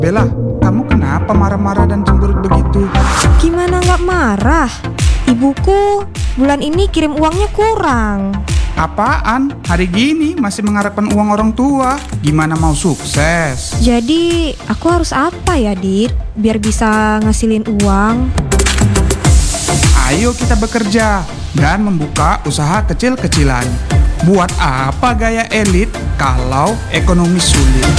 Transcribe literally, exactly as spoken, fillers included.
Bella, kamu kenapa marah-marah dan cemberut begitu? Gimana nggak marah? Ibuku bulan ini kirim uangnya kurang. Apaan? Hari gini masih mengharapkan uang orang tua. Gimana mau sukses? Jadi aku harus apa ya, Dit? Biar bisa ngasilin uang. Ayo kita bekerja dan membuka usaha kecil-kecilan. Buat apa gaya elit kalau ekonomi sulit?